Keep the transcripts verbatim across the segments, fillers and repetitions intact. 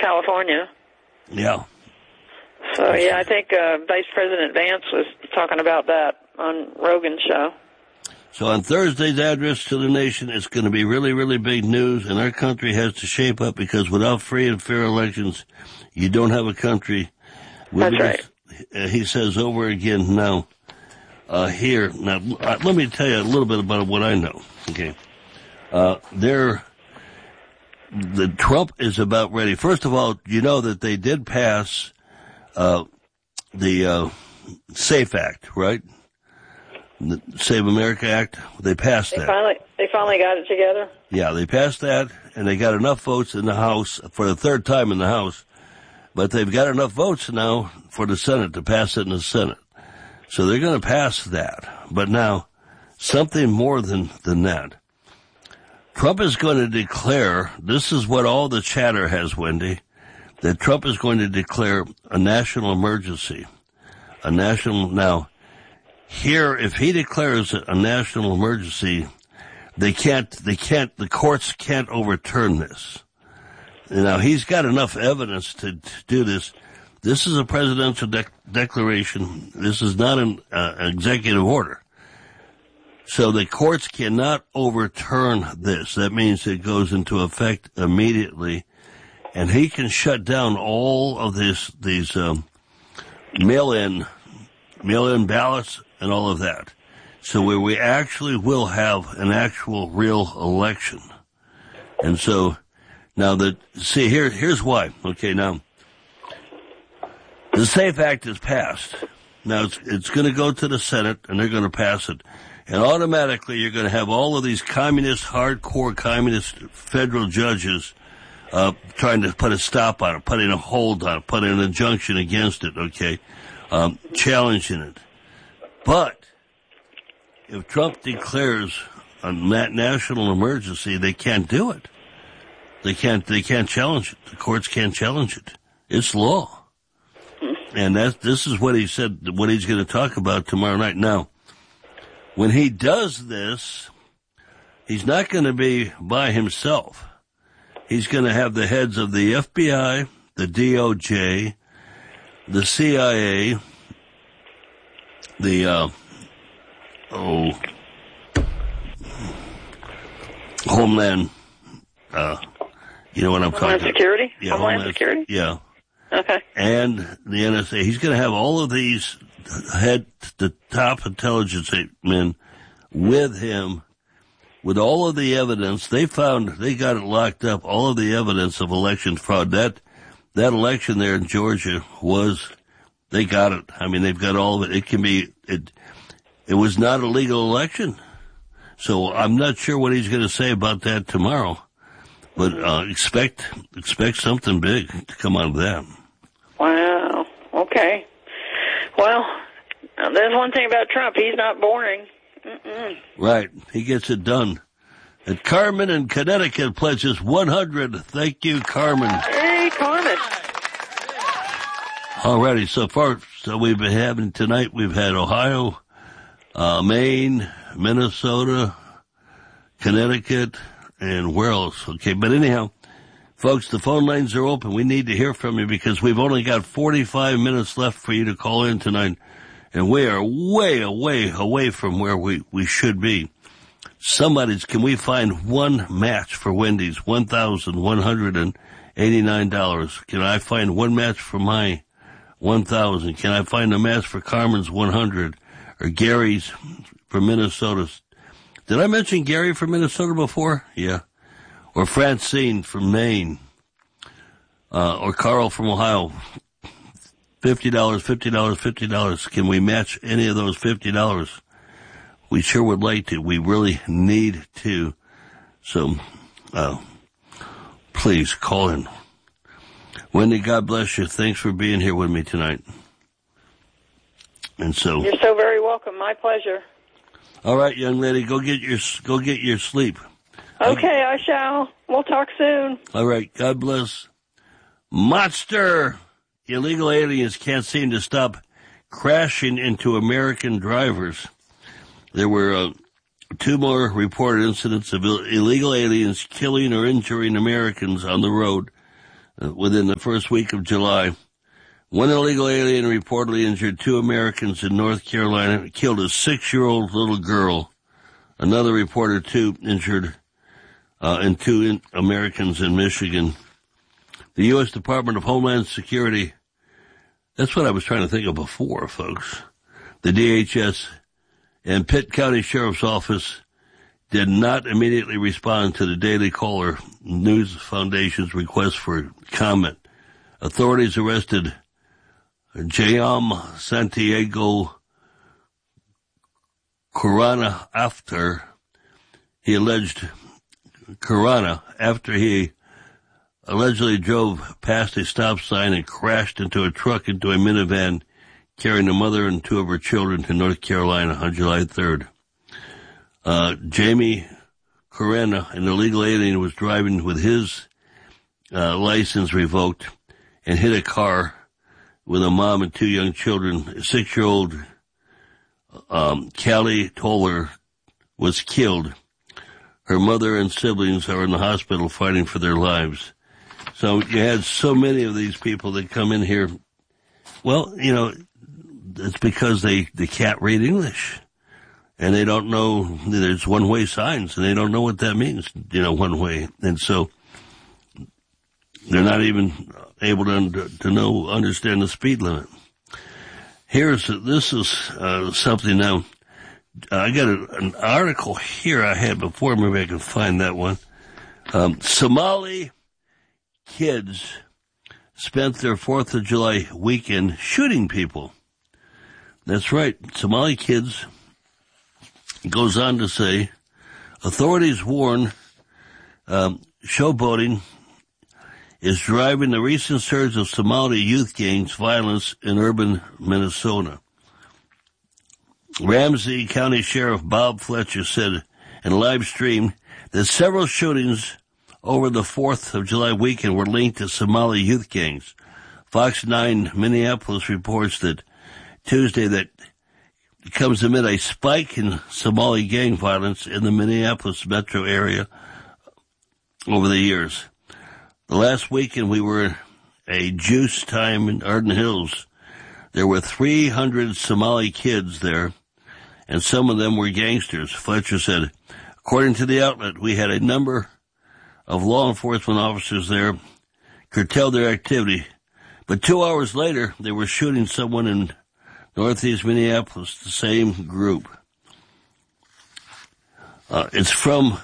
California. Yeah. So, yeah, I think uh, Vice President Vance was talking about that on Rogan's show. So on Thursday's address to the nation, it's going to be really, really big news, and our country has to shape up because without free and fair elections, you don't have a country. That's right. Uh, he says over again now, uh, here. Now, uh, let me tell you a little bit about what I know. Okay. Uh, there, the Trump is about ready. First of all, you know that they did pass, uh, the, uh, SAFE Act, right? The Save America Act, they passed they that. Finally, they finally got it together? Yeah, they passed that, and they got enough votes in the House for the third time in the House, but they've got enough votes now for the Senate to pass it in the Senate. So they're going to pass that. But now, something more than, than that. Trump is going to declare, this is what all the chatter has, Wendy, that Trump is going to declare a national emergency. A national, now, here, if he declares a national emergency, they can't, they can't, the courts can't overturn this. Now, he's got enough evidence to, to do this. This is a presidential de- declaration. This is not an uh, executive order. So the courts cannot overturn this. That means it goes into effect immediately. And he can shut down all of this, these um, mail-in, mail-in ballots and all of that. So where we actually will have an actual real election. And so now that, see here, here's why. Okay, now the SAFE Act is passed. Now it's, it's going to go to the Senate and they're going to pass it. And automatically you're going to have all of these communist, hardcore communist federal judges uh trying to put a stop on it, putting a hold on it, putting an injunction against it, okay, um, challenging it. But if Trump declares a national emergency, they can't do it. They can't, they can't challenge it. The courts can't challenge it. It's law. And that's, this is what he said, what he's going to talk about tomorrow night. Now, when he does this, he's not going to be by himself. He's going to have the heads of the F B I, the D O J, the C I A, the, uh, oh, Homeland, uh, you know what I'm Homeland talking about? Security? Yeah, Homeland, Homeland Security? Yeah. Okay. And the N S A. He's going to have all of these head, the top intelligence men with him, with all of the evidence. They found, they got it locked up, all of the evidence of election fraud. That, that election there in Georgia was, they got it. I mean, they've got all of it. It can be, it, it was not a legal election. So I'm not sure what he's going to say about that tomorrow. But, uh, expect, expect something big to come out of that. Wow. Okay. Well, there's one thing about Trump. He's not boring. Mm-mm. Right. He gets it done. And Carmen in Connecticut pledges one hundred. Thank you, Carmen. Hey, Carmen. All righty. So far, so we've been having tonight, we've had Ohio, uh, Maine, Minnesota, Connecticut, and where else? Okay. But anyhow, folks, the phone lines are open. We need to hear from you because we've only got forty-five minutes left for you to call in tonight. And we are way away, away from where we, we should be. Somebody's, can we find one match for Wendy's? one thousand one hundred eighty-nine dollars. Can I find one match for my one thousand? Can I find a match for Carmen's one hundred? Or Gary's from Minnesota? Did I mention Gary from Minnesota before? Yeah. Or Francine from Maine. Uh, or Carl from Ohio. fifty dollars, fifty dollars, fifty dollars. Can we match any of those fifty dollars? We sure would like to. We really need to. So, uh, please call in. Wendy, God bless you. Thanks for being here with me tonight. And so. You're so very welcome. My pleasure. All right, young lady, go get your, go get your sleep. Okay, I shall. We'll talk soon. All right. God bless. Monster. Illegal aliens can't seem to stop crashing into American drivers. There were uh, two more reported incidents of Ill- illegal aliens killing or injuring Americans on the road uh, within the first week of July. One illegal alien reportedly injured two Americans in North Carolina, killed a six-year-old little girl. Another reporter, too, injured, uh, and two in- Americans in Michigan. The U S Department of Homeland Security, that's what I was trying to think of before, folks. The D H S and Pitt County Sheriff's Office did not immediately respond to the Daily Caller News Foundation's request for comment. Authorities arrested Jayam Santiago Corona after he alleged Corona after he allegedly drove past a stop sign and crashed into a truck into a minivan carrying a mother and two of her children to North Carolina on July third. Uh, Jamie Corena, an illegal alien, was driving with his uh, license revoked and hit a car with a mom and two young children. Six-year-old um, Callie Toller was killed. Her mother and siblings are in the hospital fighting for their lives. So you had so many of these people that come in here. Well, you know, it's because they, they can't read English. And they don't know, there's one-way signs, and they don't know what that means, you know, one way. And so they're not even able to, to know, understand the speed limit. Here's, this is uh, something now. I got a, an article here I had before, maybe I can find that one. Um, Somali kids spent their fourth of July weekend shooting people. That's right, Somali kids. Goes on to say, authorities warn um, showboating is driving the recent surge of Somali youth gangs violence in urban Minnesota. Ramsey County Sheriff Bob Fletcher said in a live stream that several shootings over the fourth of July weekend were linked to Somali youth gangs. Fox nine Minneapolis reports that Tuesday that comes amid a spike in Somali gang violence in the Minneapolis metro area over the years. The last weekend we were a juice time in Arden Hills. There were three hundred Somali kids there, and some of them were gangsters. Fletcher said, according to the outlet, we had a number of law enforcement officers there curtail their activity, but two hours later they were shooting someone in Northeast Minneapolis, the same group. Uh, it's from,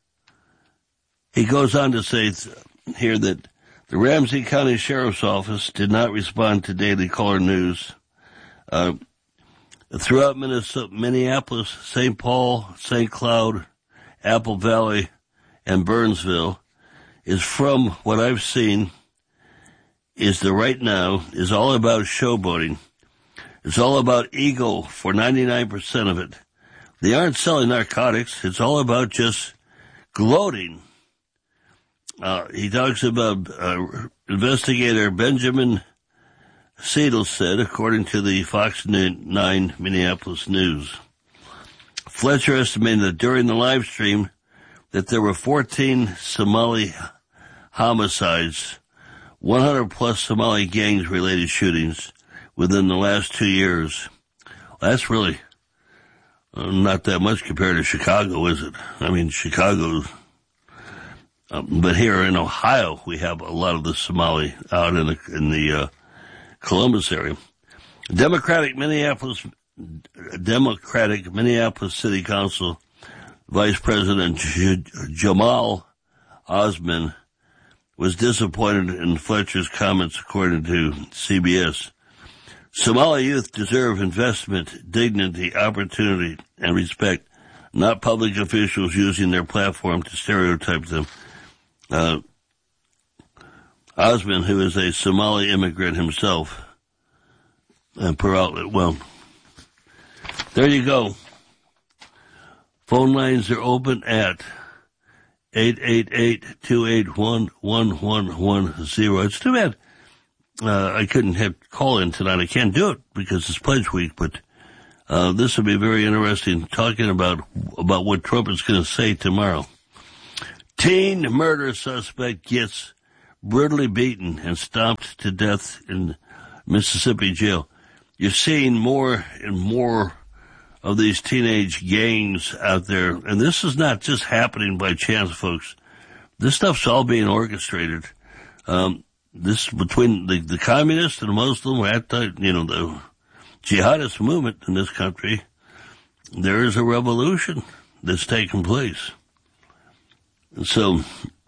he goes on to say here that the Ramsey County Sheriff's Office did not respond to Daily Caller News. Uh, throughout Minnesota, Minneapolis, Saint Paul, Saint Cloud, Apple Valley, and Burnsville is from what I've seen is the right now is all about showboating. It's all about ego for ninety-nine percent of it. They aren't selling narcotics. It's all about just gloating. Uh, he talks about uh, investigator Benjamin Seidel said, according to the Fox nine Minneapolis News. Fletcher estimated that during the live stream that there were fourteen Somali homicides, one hundred plus Somali gangs-related shootings within the last two years. That's really uh, not that much compared to Chicago, is it? I mean, Chicago, um, but here in Ohio, we have a lot of the Somali out in the, in the uh, Columbus area. Democratic Minneapolis, Democratic Minneapolis City Council Vice President J- Jamal Osman was disappointed in Fletcher's comments, according to C B S. Somali youth deserve investment, dignity, opportunity, and respect, not public officials using their platform to stereotype them. Uh, Osman, who is a Somali immigrant himself, and per outlet, well, there you go. Phone lines are open at eight eight eight, two eight one, one one one zero. It's too bad uh, I couldn't have call in tonight. I can't do it because it's Pledge Week, but uh, this will be very interesting talking about about what Trump is going to say tomorrow. Teen murder suspect gets brutally beaten and stomped to death in Mississippi jail. You're seeing more and more of these teenage gangs out there. And this is not just happening by chance, folks. This stuff's all being orchestrated. Um, this between the, the communists and the Muslim, anti, you know, the jihadist movement in this country. There is a revolution that's taking place. And so,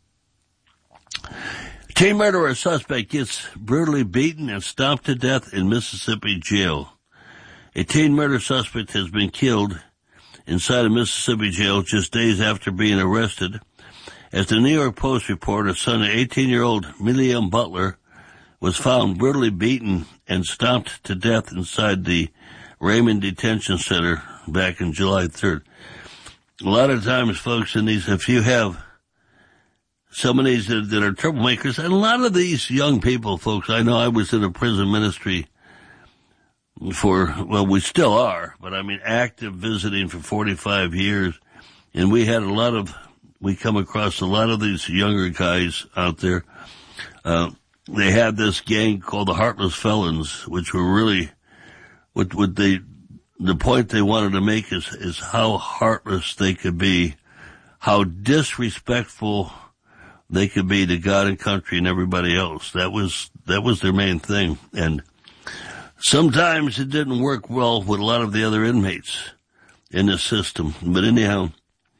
teen murderer suspect gets brutally beaten and stomped to death in Mississippi jail. A teen murder suspect has been killed inside a Mississippi jail just days after being arrested. As the New York Post reported, Sunday, eighteen-year-old Milliam Butler was found brutally beaten and stomped to death inside the Raymond Detention Center back on July third. A lot of times, folks, in these, if you have some of these that, that are troublemakers, and a lot of these young people, folks, I know I was in a prison ministry for, well, we still are, but I mean active visiting for forty-five years, and we had a lot of, we come across a lot of these younger guys out there. Uh, they had this gang called the Heartless Felons, which were really, what, what they, the point they wanted to make is, is how heartless they could be, how disrespectful they could be to God and country and everybody else. That was, that was their main thing. And sometimes it didn't work well with a lot of the other inmates in the system. But anyhow,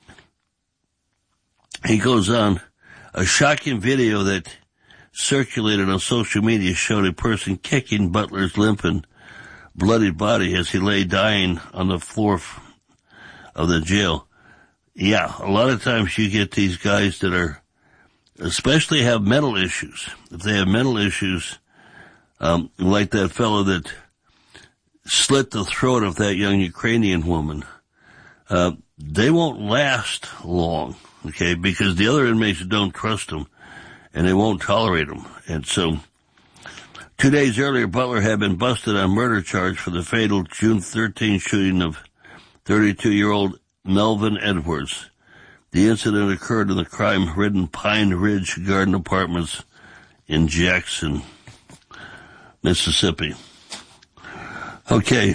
he goes on, a shocking video that circulated on social media showed a person kicking Butler's limp and bloodied body as he lay dying on the floor of the jail. Yeah, a lot of times you get these guys that are, especially have mental issues. If they have mental issues, um, like that fellow that slit the throat of that young Ukrainian woman, uh, they won't last long, okay, because the other inmates don't trust them and they won't tolerate them. And so, two days earlier, Butler had been busted on murder charge for the fatal June thirteenth shooting of thirty-two-year-old Melvin Edwards. The incident occurred in the crime-ridden Pine Ridge Garden Apartments in Jackson, Mississippi. Okay.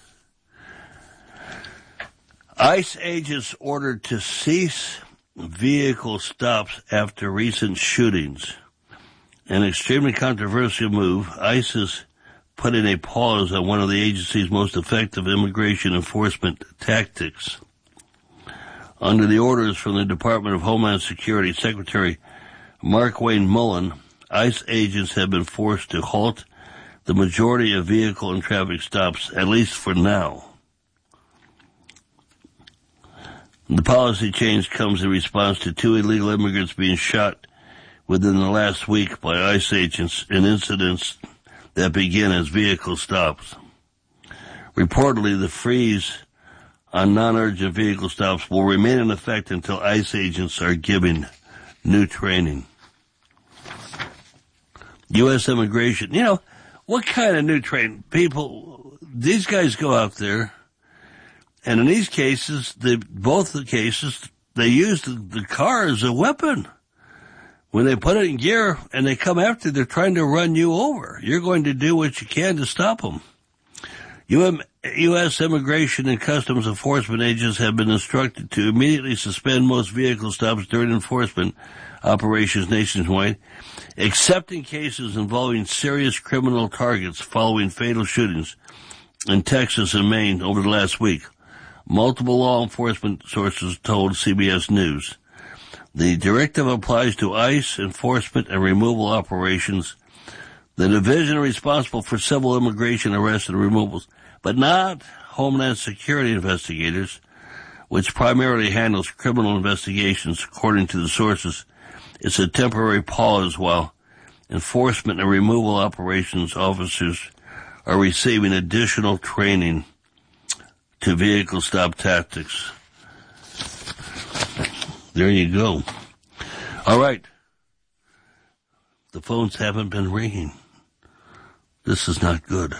ICE agents ordered to cease vehicle stops after recent shootings. An extremely controversial move. ICE is putting a pause on one of the agency's most effective immigration enforcement tactics. Under the orders from the Department of Homeland Security Secretary Markwayne Mullen, ICE agents have been forced to halt the majority of vehicle and traffic stops, at least for now. The policy change comes in response to two illegal immigrants being shot within the last week by ICE agents in incidents that begin as vehicle stops. Reportedly, the freeze on non-urgent vehicle stops will remain in effect until ICE agents are given new training. U S immigration, you know, what kind of new training? People, these guys go out there, and in these cases, they, both the cases, they use the, the car as a weapon. When they put it in gear and they come after, they're trying to run you over. You're going to do what you can to stop them. U S Immigration and Customs Enforcement agents have been instructed to immediately suspend most vehicle stops during enforcement operations nationwide, except in cases involving serious criminal targets following fatal shootings in Texas and Maine over the last week. Multiple law enforcement sources told C B S News. The directive applies to ICE enforcement and removal operations, the division responsible for civil immigration arrests and removals, but not Homeland Security investigators, which primarily handles criminal investigations, according to the sources. It's a temporary pause while enforcement and removal operations officers are receiving additional training to vehicle stop tactics. There you go. All right. The phones haven't been ringing. This is not good.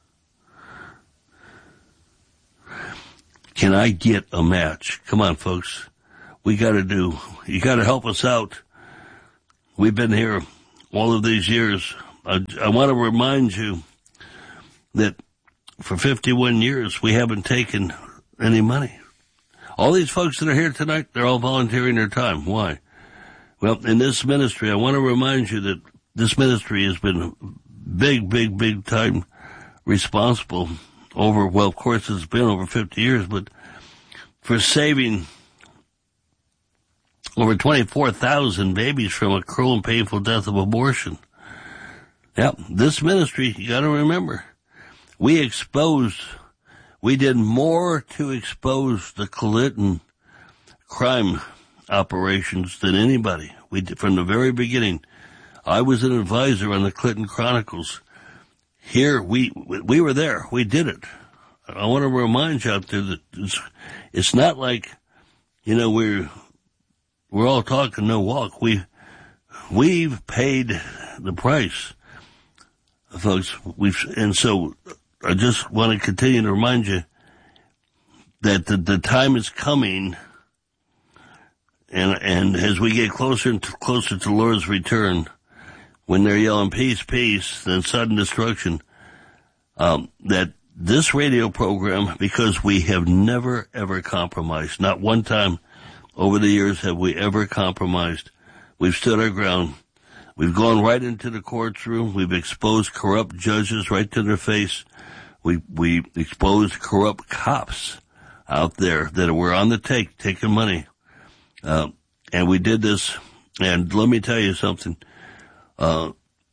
Can I get a match? Come on, folks. We got to do, you got to help us out. We've been here all of these years, I, I want to remind you that for fifty-one years, we haven't taken any money. All these folks that are here tonight, they're all volunteering their time. Why? Well, in this ministry, I want to remind you that this ministry has been big, big, big time responsible over, well, of course, it's been over fifty years, but for saving over twenty-four thousand babies from a cruel and painful death of abortion. Yeah, this ministry, you got to remember, we exposed, we did more to expose the Clinton crime operations than anybody. We did, from the very beginning. I was an advisor on the Clinton Chronicles. Here, we we were there. We did it. I want to remind you out there that it's, it's not like, you know, we're we're all talking, no walk. We we've paid the price, folks. We've and so I just want to continue to remind you that the the time is coming, and and as we get closer and closer to the Lord's return, when they're yelling peace, peace, then sudden destruction, um, that this radio program, because we have never, ever compromised, not one time over the years have we ever compromised. We've stood our ground. We've gone right into the courtroom. We've exposed corrupt judges right to their face. We, we exposed corrupt cops out there that were on the take, taking money. Uh, and we did this, and let me tell you something. Uh,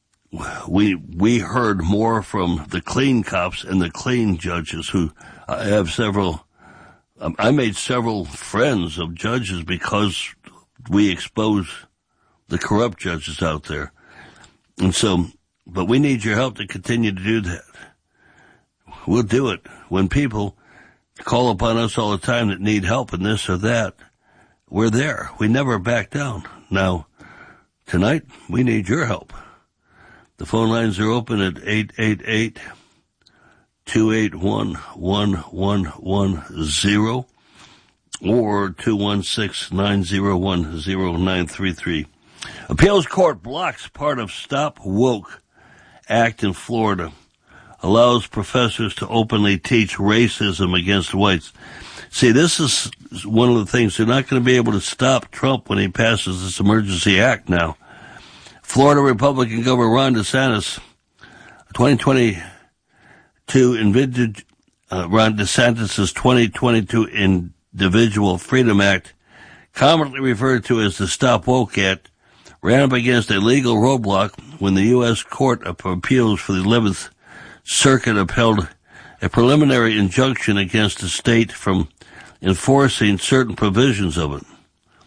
we, we heard more from the clean cops and the clean judges who I have several, um, I made several friends of judges because we exposed the corrupt judges out there. And so, but we need your help to continue to do that. We'll do it. When people call upon us all the time that need help in this or that, we're there. We never back down. Now, tonight, we need your help. The phone lines are open at eight eight eight, two eight one, one one one zero or two one six, nine zero one, zero nine three three. Appeals court blocks part of Stop Woke Act in Florida. Allows professors to openly teach racism against whites. See, this is one of the things. They're not going to be able to stop Trump when he passes this emergency act now. Florida Republican Governor Ron DeSantis, twenty twenty-two individual, uh, Ron DeSantis' twenty twenty-two Individual Freedom Act, commonly referred to as the Stop Woke Act, ran up against a legal roadblock when the U S Court of Appeals for the eleventh Circuit upheld a preliminary injunction against the state from enforcing certain provisions of it.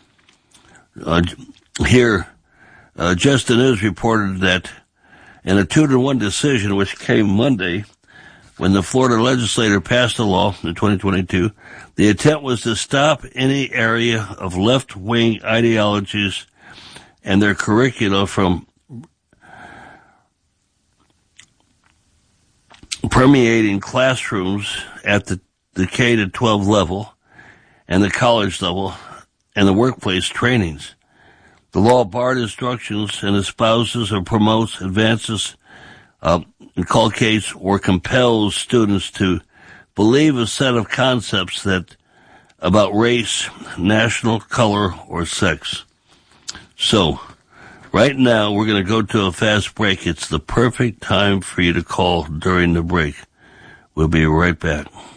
Uh, here, uh, Just the News reported that in a two to one decision, which came Monday, when the Florida legislature passed a law in twenty twenty-two, the attempt was to stop any area of left-wing ideologies and their curricula from permeating classrooms at the, the K to twelve level and the college level and the workplace trainings. The law barred instructions and espouses or promotes, advances, uh, inculcates, or compels students to believe a set of concepts that about race, national color, or sex. So, right now, we're going to go to a fast break. It's the perfect time for you to call during the break. We'll be right back.